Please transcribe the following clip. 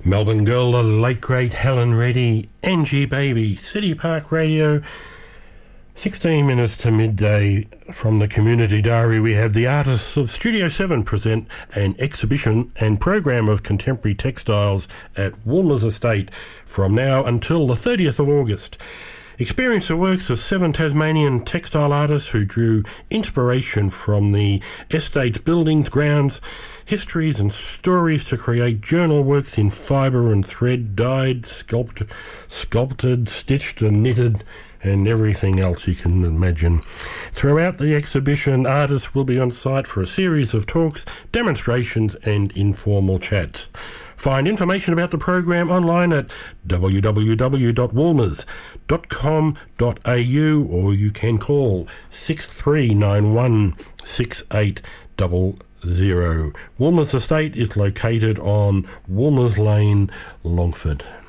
Melbourne girl, the late great Helen Reddy, NG Baby, City Park Radio. 16 minutes to midday from the Community Diary. We have the artists of Studio 7 present an exhibition and program of contemporary textiles at Woolmers Estate from now until the 30th of August. Experience the works of 7 Tasmanian textile artists who drew inspiration from the estate's buildings, grounds, histories and stories to create journal works in fibre and thread, dyed, sculpted, stitched and knitted, and everything else you can imagine. Throughout the exhibition, artists will be on site for a series of talks, demonstrations and informal chats. Find information about the program online at www.woolmers.com.au or you can call 6391 6800. Woolmers Estate is located on Woolmers Lane, Longford.